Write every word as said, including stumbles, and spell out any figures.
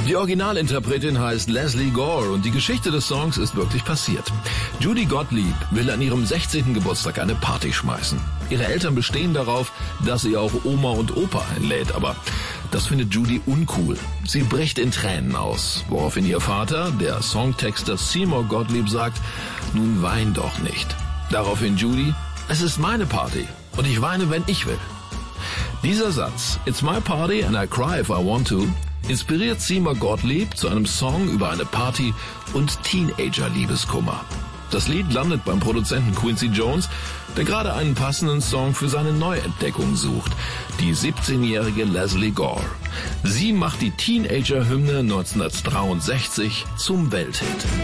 Die Originalinterpretin heißt Lesley Gore und die Geschichte des Songs ist wirklich passiert. Judy Gottlieb will an ihrem sechzehnten Geburtstag eine Party schmeißen. Ihre Eltern bestehen darauf, dass sie auch Oma und Opa einlädt, aber das findet Judy uncool. Sie bricht in Tränen aus, woraufhin ihr Vater, der Songtexter Seymour Gottlieb, sagt, nun wein doch nicht. Daraufhin Judy, es ist meine Party und ich weine, wenn ich will. Dieser Satz, It's my party and I cry if I want to, inspiriert Seymour Gottlieb zu einem Song über eine Party und Teenager-Liebeskummer. Das Lied landet beim Produzenten Quincy Jones, der gerade einen passenden Song für seine Neuentdeckung sucht, die siebzehnjährige Lesley Gore. Sie macht die Teenager-Hymne neunzehnhundertdreiundsechzig zum Welthit.